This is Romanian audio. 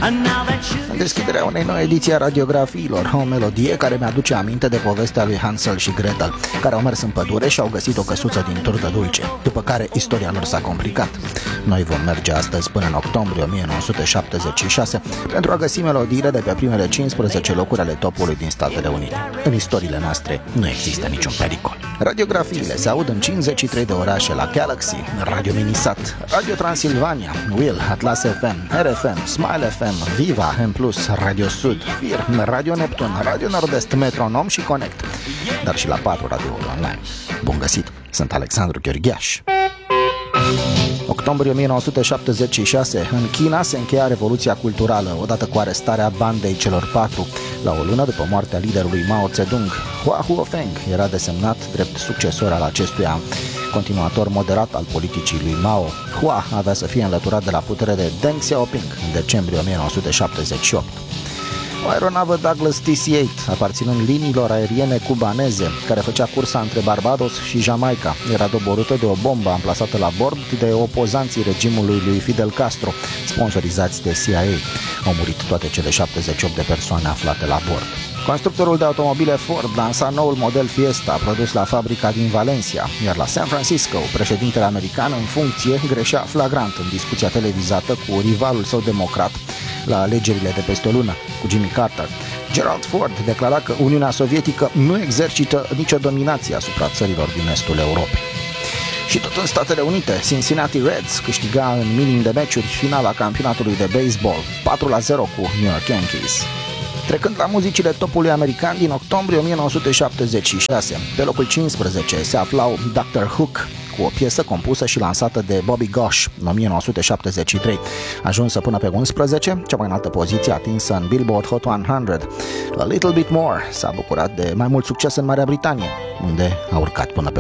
În deschiderea unei noi ediții a radiografiilor, o melodie care mi-aduce aminte de povestea lui Hansel și Gretel, care au mers în pădure și au găsit o căsuță din turtă dulce, după care istoria lor s-a complicat. Noi vom merge astăzi până în octombrie 1976 pentru a găsi melodiile de pe primele 15 locuri ale topului din Statele Unite. În istoriile noastre nu există niciun pericol. Radiografiile se aud în 53 de orașe la Galaxy, Radio Minisat, Radio Transilvania, Will, Atlas FM, RFM, Smile FM, Viva, M+, Radio Sud, FIR, Radio Neptun, Radio Nord-Est, Metronom și Connect, dar și la 4 radiouri online. Bun găsit, sunt Alexandru Gheorghiaș. Octombrie 1976, în China se încheia Revoluția Culturală, odată cu arestarea bandei celor 4. La o lună după moartea liderului Mao Zedong, Hua Huofeng era desemnat drept succesor al acestuia. Continuator moderat al politicii lui Mao, Hua avea să fie înlăturat de la putere de Deng Xiaoping în decembrie 1978. O aeronavă Douglas DC-8, aparținând liniilor aeriene cubaneze, care făcea cursa între Barbados și Jamaica, era doborâtă de o bombă amplasată la bord de opozanții regimului lui Fidel Castro, sponsorizați de CIA. Au murit toate cele 78 de persoane aflate la bord. Constructorul de automobile Ford lansa noul model Fiesta, produs la fabrica din Valencia, iar la San Francisco, președintele american în funcție greșea flagrant în discuția televizată cu rivalul său democrat la alegerile de peste o lună, cu Jimmy Carter. Gerald Ford declara că Uniunea Sovietică nu exercită nicio dominație asupra țărilor din estul Europei. Și tot în Statele Unite, Cincinnati Reds câștiga în minim de meciuri finala campionatului de baseball, 4-0 cu New York Yankees. Trecând la muzicile topului american din octombrie 1976, pe locul 15 se aflau Dr. Hook, cu o piesă compusă și lansată de Bobby Gosh în 1973, ajunsă până pe 11, cea mai înaltă poziție atinsă în Billboard Hot 100. A Little Bit More s-a bucurat de mai mult succes în Marea Britanie, unde a urcat până pe